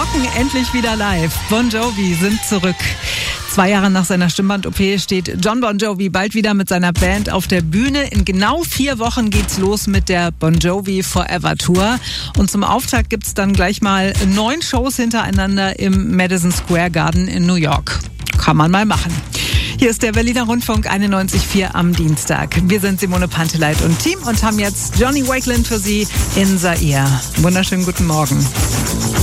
rocken endlich wieder live. Bon Jovi sind zurück. 2 Jahre nach seiner Stimmband-OP steht John Bon Jovi bald wieder mit seiner Band auf der Bühne. In genau 4 Wochen geht's los mit der Bon Jovi Forever Tour. Und zum Auftakt gibt's dann gleich mal 9 Shows hintereinander im Madison Square Garden in New York. Kann man mal machen. Hier ist der Berliner Rundfunk 91.4 am Dienstag. Wir sind Simone Panteleit und Team und haben jetzt Johnny Wakelin für Sie in Zaire. Wunderschönen guten Morgen.